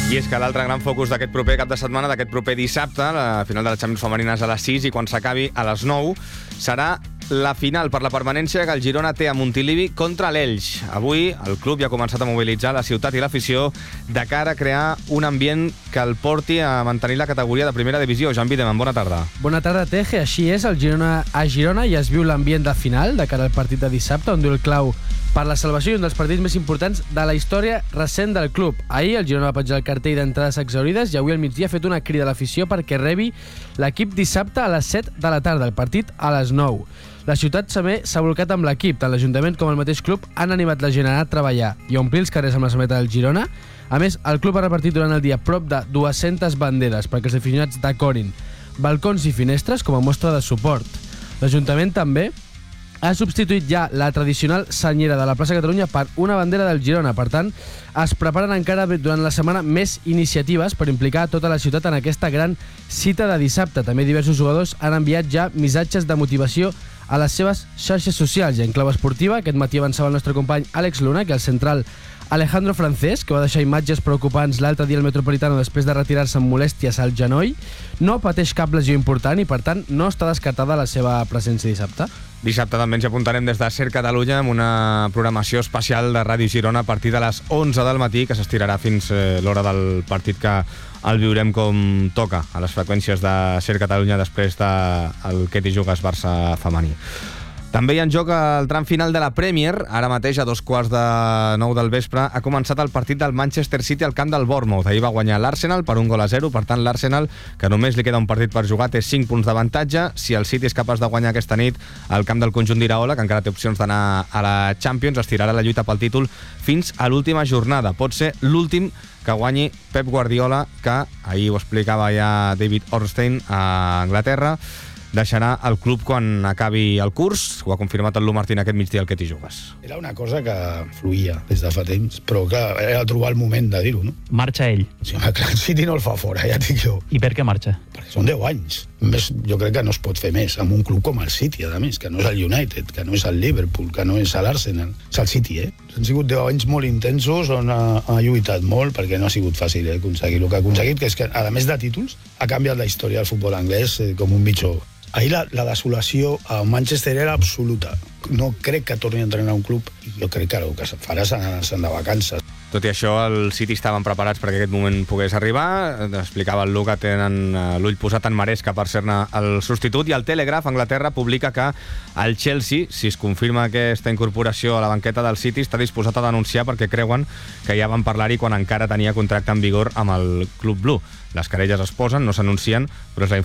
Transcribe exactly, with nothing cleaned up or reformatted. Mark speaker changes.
Speaker 1: I és que l'altre gran focus d'aquest proper cap de setmana, d'aquest proper dissabte, la final de la Champions femenina és a les sis i quan s'acabi a les nou, serà la final per la permanència que el Girona té a Montilivi contra l'Elx. Avui el club ja ha començat a mobilitzar la ciutat i l'afició de cara a crear un ambient que el porti a mantenir la categoria de primera divisió. Jan Videman, bona tarda.
Speaker 2: Bona tarda, Teje. Així és, el Girona a Girona ja es viu l'ambient de final de cara al partit de dissabte, on diu el clau per la salvació i un dels partits més importants de la història recent del club. Ahir el Girona va penjar el cartell d'entrades exaurides i avui al migdia ha fet una crida a l'afició perquè rebi l'equip dissabte a les set de la tarda, el partit a les nou. La ciutat també s'ha volcat amb l'equip. Tant l'Ajuntament com el mateix club han animat la gent a anar a treballar i a omplir els carrers amb la samarreta del Girona. A més, el club ha repartit durant el dia prop de dues-centes banderes perquè els aficionats decorin balcons i finestres com a mostra de suport. L'Ajuntament també ha substituït ja la tradicional senyera de la plaça Catalunya per una bandera del Girona. Per tant, es preparen encara durant la setmana més iniciatives per implicar tota la ciutat en aquesta gran cita de dissabte. També diversos jugadors han enviat ja missatges de motivació a les seves xarxes socials. I en clau esportiva, aquest matí avançava el nostre company Àlex Luna que el central Alejandro Francés, que va deixar imatges preocupants l'altre dia al Metropolitano després de retirar-se amb molèsties al genoll, no pateix cap lesió important i, per tant, no està descartada la seva presència dissabte.
Speaker 1: Dissabte també ens apuntarem des de Ser Catalunya amb una programació especial de Ràdio Girona a partir de les onze del matí, que s'estirarà fins eh, l'hora del partit, que el viurem com toca a les freqüències de Ser Catalunya després del que t'hi jugues Barça femení. També hi ha en joc el tram final de la Premier. Ara mateix, a dos quarts de nou del vespre, ha començat el partit del Manchester City al camp del Bournemouth. Ahir va guanyar l'Arsenal per un gol a zero. Per tant, l'Arsenal, que només li queda un partit per jugar, té cinc punts d'avantatge. Si el City és capaç de guanyar aquesta nit al camp del conjunt d'Iraola, que encara té opcions d'anar a la Champions, estirarà la lluita pel títol fins a l'última jornada. Pot ser l'últim que guanyi Pep Guardiola, que ahir ho explicava ja David Ornstein a Anglaterra, deixarà el club quan acabi el curs. Ho ha confirmat el Lu Martín aquest migdia al que t'hi jugues.
Speaker 3: Era una cosa que fluïa des de fa temps, però clar, era trobar el moment de dir-ho, no?
Speaker 4: Marxa ell.
Speaker 3: Sí, home, clar, el City no el fa fora, ja et dic jo.
Speaker 4: I per què marxa?
Speaker 3: Perquè són deu anys. Més, jo crec que no es pot fer més amb un club com el City, a més, que no és el United, que no és el Liverpool, que no és l'Arsenal. És el City, eh? Han sigut deu anys molt intensos on ha, ha lluitat molt, perquè no ha sigut fàcil eh, aconseguir el que ha aconseguit, que és que, a més de títols, ha canviat la història del futbol anglès eh, com un bitxo. Ahir la, la desolació a Manchester era absoluta. No crec que torni a entrenar un club i jo crec que el que farà se'n de vacances.
Speaker 1: Tot i això, el City estaven preparats perquè aquest moment pogués arribar. Explicava el Lu que tenen l'ull posat en Maresca per ser-ne el substitut, i el Telegraph, Anglaterra, publica que el Chelsea, si es confirma aquesta incorporació a la banqueta del City, està disposat a denunciar perquè creuen que ja van parlar-hi quan encara tenia contracte en vigor amb el Club Blu. Les querelles es posen, no s'anuncien, però és la